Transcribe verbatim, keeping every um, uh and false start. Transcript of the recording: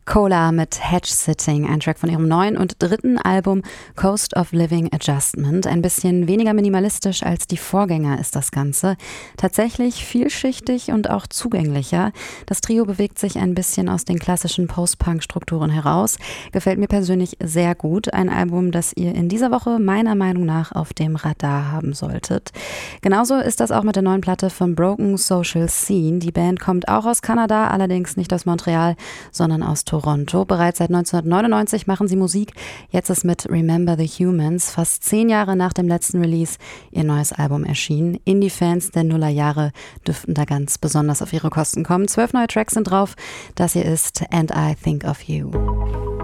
Cola mit Hedge Sitting, ein Track von ihrem neuen und dritten Album Coast of Living Adjustment. Ein bisschen weniger minimalistisch als die Vorgänger ist das Ganze. Tatsächlich vielschichtig und auch zugänglicher. Das Trio bewegt sich ein bisschen aus den klassischen Post-Punk-Strukturen heraus. Gefällt mir persönlich sehr gut. Ein Album, das ihr in dieser Woche meiner Meinung nach auf dem Radar haben solltet. Genauso ist das auch mit der neuen Platte von Broken Social Scene. Die Band kommt auch aus Kanada, allerdings nicht aus Montreal, sondern aus Toronto. Bereits seit neunzehnhundertneunundneunzig machen sie Musik. Jetzt ist mit Remember the Humans fast zehn Jahre nach dem letzten Release ihr neues Album erschienen. Indie-Fans der Nullerjahre dürften da ganz besonders auf ihre Kosten kommen. Zwölf neue Tracks sind drauf. Das hier ist And I Think of You.